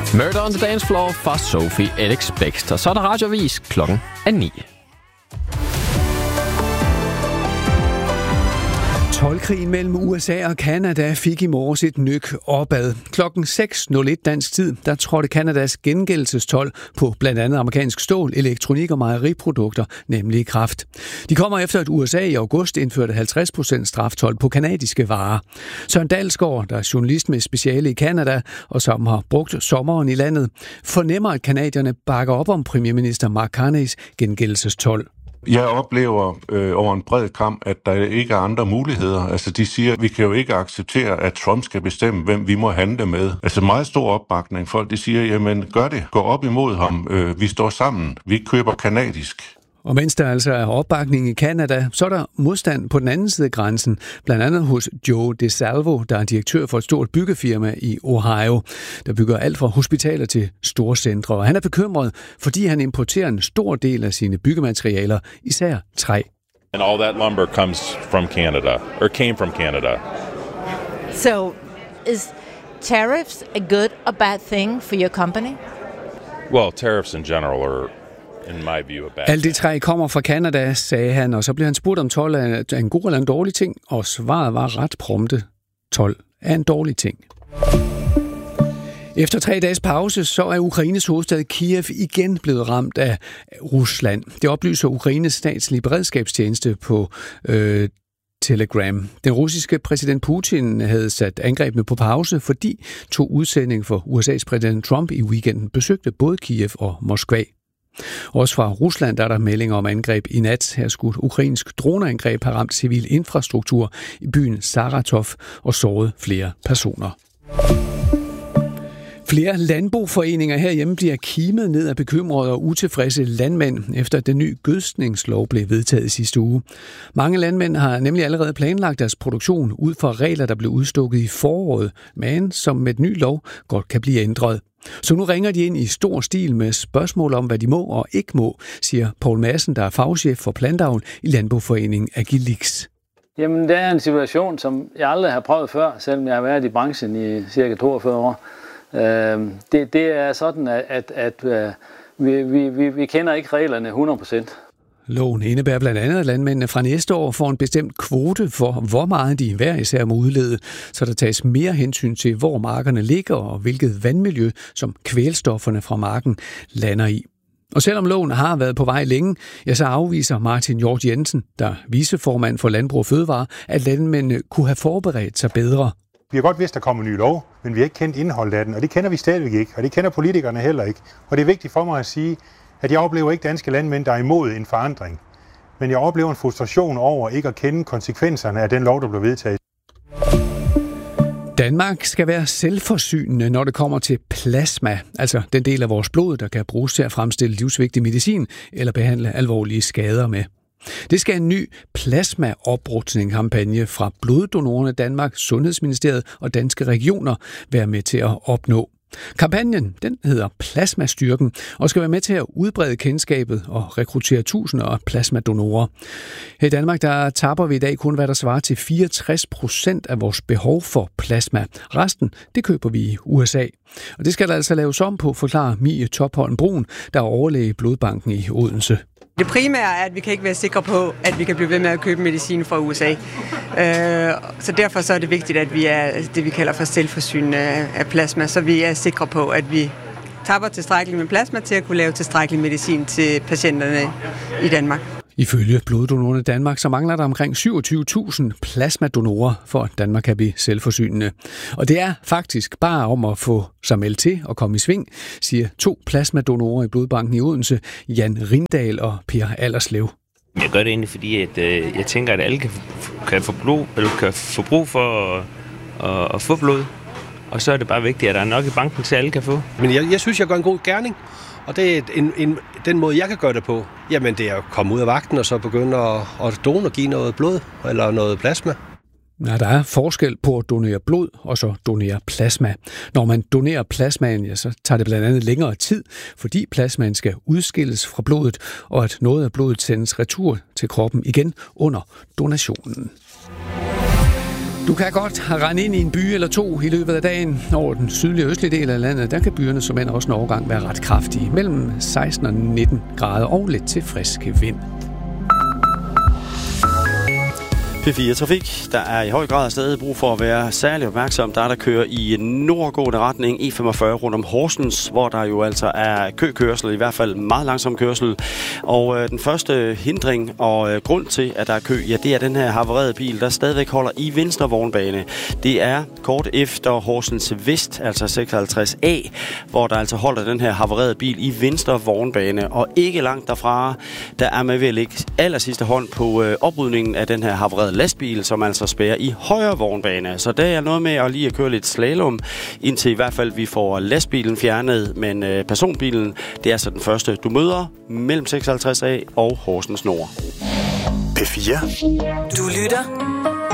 Murder on the Dance Floor fra Sophie Ellis Bextor. Så er der radioavis klokken 9. Toldkrigen mellem USA og Canada fik i morges et nyk opad. Klokken 6.01 dansk tid, der trådte Canadas gengældelsestold på blandt andet amerikansk stål, elektronik og mejeriprodukter, nemlig i kraft. De kommer efter, at USA i august indførte 50% straftold på kanadiske varer. Søren Dalsgaard, der er journalist med speciale i Canada og som har brugt sommeren i landet, fornemmer, at canadierne bakker op om premierminister Mark Carneys gengældelsestold. Jeg oplever over en bred kam, at der ikke er andre muligheder. Altså de siger, at vi kan jo ikke acceptere, at Trump skal bestemme, hvem vi må handle med. Altså meget stor opbakning. Folk de siger, jamen gør det, gå op imod ham, vi står sammen, vi køber kanadisk. Og mens der altså er opbakning i Canada, så er der modstand på den anden side af grænsen, blandt andet hos Joe DeSalvo, der er direktør for et stort byggefirma i Ohio, der bygger alt fra hospitaler til store centre. Og han er bekymret, fordi han importerer en stor del af sine byggematerialer, især træ. And all that lumber comes from Canada, or came from Canada. So, is tariffs a good or bad thing for your company? Well, tariffs in general are, in my view, a bad Alt det træ kommer fra Canada, sagde han, og så blev han spurgt om told er en god eller en dårlig ting, og svaret var ret prompte. Told er en dårlig ting. Efter 3 dages pause, så er Ukraines hovedstad Kiev igen blevet ramt af Rusland. Det oplyser Ukraines statslige beredskabstjeneste på Telegram. Den russiske præsident Putin havde sat angrebene på pause, fordi 2 udsendinger for USA's præsident Trump i weekenden besøgte både Kiev og Moskva. Også fra Rusland der er der meldinger om angreb i nat. Her skulle ukrainsk droneangreb have ramt civil infrastruktur i byen Saratov og såret flere personer. Flere landboforeninger herhjemme bliver kimet ned af bekymrede og utilfredse landmænd, efter at den nye gødskningslov blev vedtaget sidste uge. Mange landmænd har nemlig allerede planlagt deres produktion ud fra regler, der blev udstukket i foråret, men som med den nye lov godt kan blive ændret. Så nu ringer de ind i stor stil med spørgsmål om, hvad de må og ikke må, siger Poul Madsen, der er fagchef for plantavl i Landboforeningen Agilix. Jamen, det er en situation, som jeg aldrig har prøvet før, selvom jeg har været i branchen i cirka 42 år. Det er sådan, at vi kender ikke reglerne 100%. Loven indebærer blandt andet, at landmændene fra næste år får en bestemt kvote for, hvor meget de hver især må udlede, så der tages mere hensyn til, hvor markerne ligger og hvilket vandmiljø, som kvælstofferne fra marken lander i. Og selvom loven har været på vej længe, ja, så afviser Martin Hjort Jensen, der er viceformand for Landbrug og Fødevare, at landmændene kunne have forberedt sig bedre. Vi har godt vidst, der kommer en ny lov, men vi har ikke kendt indholdet af den, og det kender vi stadigvæk ikke, og det kender politikerne heller ikke. Og det er vigtigt for mig at sige, at jeg oplever ikke danske landmænd, der er imod en forandring. Men jeg oplever en frustration over ikke at kende konsekvenserne af den lov, der blev vedtaget. Danmark skal være selvforsynende, når det kommer til plasma, altså den del af vores blod, der kan bruges til at fremstille livsvigtig medicin eller behandle alvorlige skader med. Det skal en ny plasmaoprustning-kampagne fra Bloddonorerne Danmark, Sundhedsministeriet og Danske Regioner være med til at opnå. Kampagnen den hedder Plasmastyrken og skal være med til at udbrede kendskabet og rekruttere tusinder af plasmadonorer. Her i Danmark der tapper vi i dag kun, hvad der svarer til 64% af vores behov for plasma. Resten det køber vi i USA. Og det skal der altså laves om på, forklarer Mie Topholm Brun, der er overlæge i Blodbanken i Odense. Det primære er, at vi kan ikke være sikre på, at vi kan blive ved med at købe medicin fra USA. Så derfor så er det vigtigt, at vi er det, vi kalder for selvforsynende af plasma, så vi er sikre på, at vi tapper tilstrækkeligt med plasma til at kunne lave tilstrækkelig medicin til patienterne i Danmark. Ifølge Bloddonorerne Danmark, så mangler der omkring 27.000 plasmadonorer, for at Danmark kan blive selvforsynende. Og det er faktisk bare om at få sig meldt til og komme i sving, siger 2 plasmadonorer i Blodbanken i Odense, Jan Rindal og Per Allerslev. Jeg gør det egentlig, fordi at, jeg tænker, at alle kan få blod, eller kan få brug for at få blod. Og så er det bare vigtigt, at der er nok i banken til, at alle kan få. Men jeg synes, jeg gør en god gerning. Og det er den måde, jeg kan gøre det på, jamen det er at komme ud af vagten og så begynde at give noget blod eller noget plasma. Ja, der er forskel på at donere blod og så donere plasma. Når man donerer plasmaen, ja, så tager det blandt andet længere tid, fordi plasmaen skal udskilles fra blodet, og at noget af blodet sendes retur til kroppen igen under donationen. Du kan godt rende ind i en by eller to i løbet af dagen. Over den sydlige og østlige del af landet, der kan byerne som end også en overgang være ret kraftige. Mellem 16 og 19 grader og lidt til frisk vind. P4 Trafik. Der er i høj grad stadig brug for at være særlig opmærksom. Der kører i nordgående retning E45 rundt om Horsens, hvor der jo altså er køkørsel, i hvert fald meget langsom kørsel. Og den første hindring og grund til, at der er kø, ja, det er den her havarerede bil, der stadigvæk holder i venstre vognbane. Det er kort efter Horsens Vest, altså 56A, hvor der altså holder den her havarerede bil i venstre vognbane. Og ikke langt derfra, der er man ved at lægge allersidste hånd på oprydningen af den her havarerede lastbil, som altså spærrer i højre vognbane. Så der er noget med at lige at køre lidt slalom, indtil i hvert fald vi får lastbilen fjernet, men personbilen, det er så den første, du møder mellem 56A og Horsens Nord. P4. Du lytter